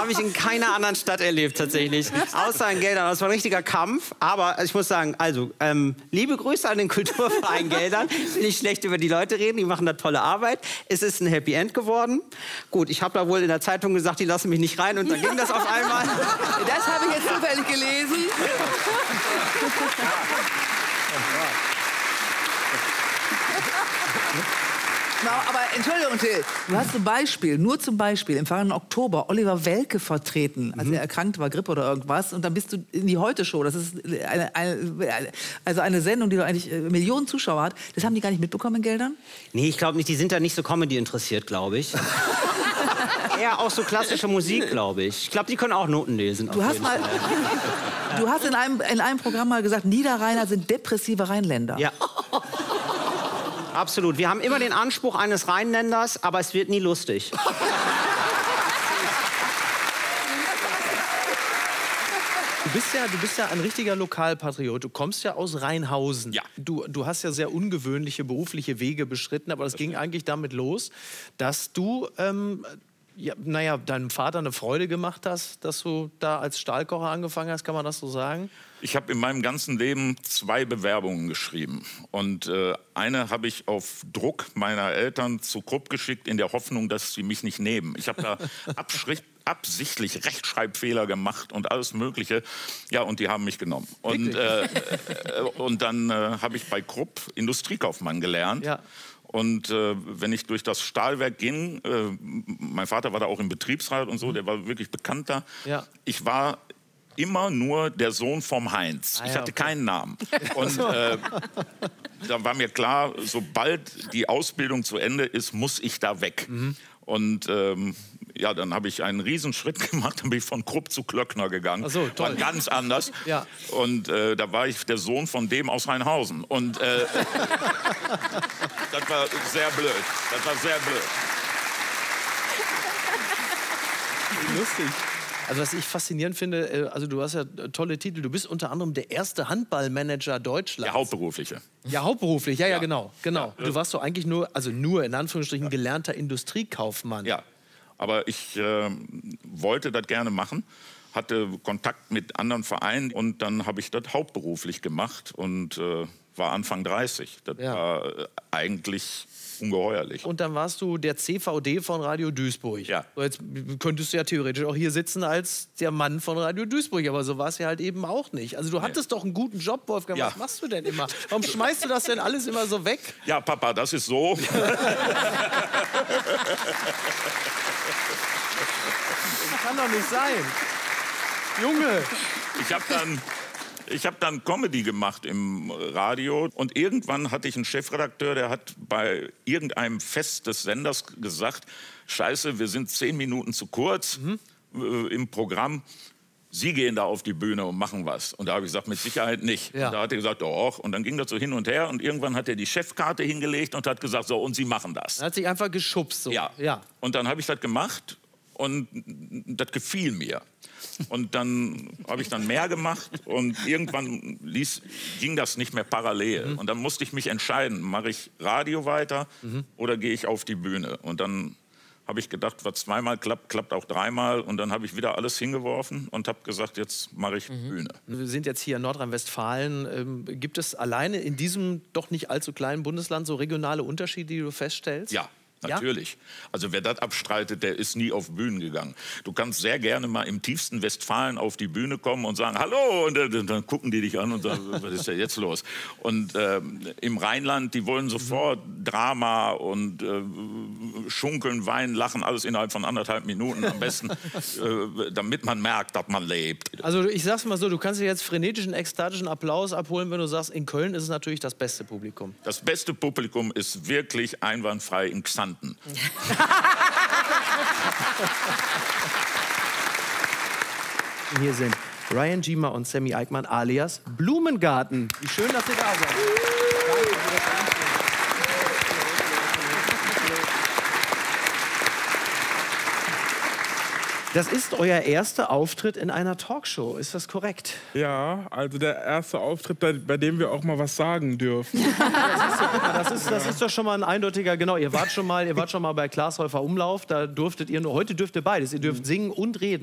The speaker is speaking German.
habe ich in keiner anderen Stadt erlebt, tatsächlich. Außer in Geldern. Das war ein richtiger Kampf. Aber ich muss sagen, also, liebe Grüße an den Kulturverein Geldern. Ich will nicht schlecht über die Leute reden, die machen da tolle Arbeit. Es ist ein Happy End geworden. Gut, ich habe da wohl in der Zeitung gesagt, die lassen mich nicht rein. Und dann ging das auf einmal. Das habe ich jetzt zufällig gelesen. Aber Entschuldigung, Till, du hast zum Beispiel, nur zum Beispiel, im vergangenen Oktober Oliver Welke vertreten, als er erkrankt war, Grippe oder irgendwas. Und dann bist du in die Heute-Show. Das ist eine Sendung, die doch eigentlich Millionen Zuschauer hat. Das haben die gar nicht mitbekommen in Geldern? Nee, ich glaube nicht. Die sind da nicht so Comedy interessiert, glaube ich. Eher auch so klassische Musik, glaube ich. Ich glaube, die können auch Noten lesen. Du hast in einem Programm mal gesagt, Niederrheiner sind depressive Rheinländer. Ja. Absolut. Wir haben immer den Anspruch eines Rheinländers, aber es wird nie lustig. Du bist ja ein richtiger Lokalpatriot. Du kommst ja aus Rheinhausen. Ja. Du hast ja sehr ungewöhnliche berufliche Wege beschritten, aber das ging eigentlich damit los, dass du deinem Vater eine Freude gemacht hast, dass du da als Stahlkocher angefangen hast. Kann man das so sagen? Ich habe in meinem ganzen Leben 2 Bewerbungen geschrieben. Und eine habe ich auf Druck meiner Eltern zu Krupp geschickt, in der Hoffnung, dass sie mich nicht nehmen. Ich habe da absichtlich Rechtschreibfehler gemacht und alles Mögliche. Ja, und die haben mich genommen. Und dann habe ich bei Krupp Industriekaufmann gelernt. Ja. Und wenn ich durch das Stahlwerk ging, mein Vater war da auch im Betriebsrat und so, der war wirklich bekannt da. Ja. Ich war immer nur der Sohn vom Heinz. Ich hatte keinen Namen. Und da war mir klar, sobald die Ausbildung zu Ende ist, muss ich da weg. Und ja, dann habe ich einen Riesenschritt gemacht, dann bin ich von Krupp zu Klöckner gegangen. Ach so, toll. War ganz anders. Ja. Und da war ich der Sohn von dem aus Rheinhausen. Und das war sehr blöd. Das war sehr blöd. Lustig. Also was ich faszinierend finde, also du hast ja tolle Titel. Du bist unter anderem der erste Handballmanager Deutschlands. Der hauptberufliche. Ja, hauptberuflich, ja, genau. Ja. Du warst doch eigentlich nur in Anführungsstrichen gelernter Industriekaufmann. Ja, aber ich wollte das gerne machen, hatte Kontakt mit anderen Vereinen und dann habe ich das hauptberuflich gemacht und war Anfang 30. Das war eigentlich ungeheuerlich. Und dann warst du der CVD von Radio Duisburg. Ja. So, jetzt könntest du ja theoretisch auch hier sitzen als der Mann von Radio Duisburg, aber so war es ja halt eben auch nicht. Also du hattest doch einen guten Job, Wolfgang. Ja. Was machst du denn immer? Warum schmeißt du das denn alles immer so weg? Ja, Papa, das ist so. Das kann doch nicht sein. Junge! Ich hab dann Comedy gemacht im Radio und irgendwann hatte ich einen Chefredakteur, der hat bei irgendeinem Fest des Senders gesagt, Scheiße, wir sind 10 Minuten zu kurz im Programm. Sie gehen da auf die Bühne und machen was. Und da habe ich gesagt, mit Sicherheit nicht. Ja. Und da hat er gesagt, doch. Und dann ging das so hin und her. Und irgendwann hat er die Chefkarte hingelegt und hat gesagt, so, und Sie machen das. Er hat sich einfach geschubst. So. Ja. Und dann habe ich das gemacht und das gefiel mir. Und dann habe ich dann mehr gemacht und irgendwann ging das nicht mehr parallel. Und dann musste ich mich entscheiden, mache ich Radio weiter oder gehe ich auf die Bühne? Und dann habe ich gedacht, was zweimal klappt, klappt auch dreimal. Und dann habe ich wieder alles hingeworfen und habe gesagt, jetzt mache ich Bühne. Wir sind jetzt hier in Nordrhein-Westfalen. Gibt es alleine in diesem doch nicht allzu kleinen Bundesland so regionale Unterschiede, die du feststellst? Ja. Natürlich. Also wer das abstreitet, der ist nie auf Bühnen gegangen. Du kannst sehr gerne mal im tiefsten Westfalen auf die Bühne kommen und sagen, hallo, und dann gucken die dich an und sagen, was ist denn jetzt los? Und im Rheinland, die wollen sofort Drama und schunkeln, weinen, lachen, alles innerhalb von 1,5 Minuten am besten, damit man merkt, dass man lebt. Also ich sag's mal so, du kannst dir jetzt frenetischen, ekstatischen Applaus abholen, wenn du sagst, in Köln ist es natürlich das beste Publikum. Das beste Publikum ist wirklich einwandfrei in Xanten. Hier sind Ryan Giemer und Sammy Eickmann alias Blumengarten. Wie schön, dass ihr da seid. Das ist euer erster Auftritt in einer Talkshow, ist das korrekt? Ja, also der erste Auftritt, bei dem wir auch mal was sagen dürfen. Das ist doch schon mal ein eindeutiger, genau, ihr wart schon mal bei Glashäufer Umlauf, da durftet ihr heute dürft ihr beides, ihr dürft singen und reden.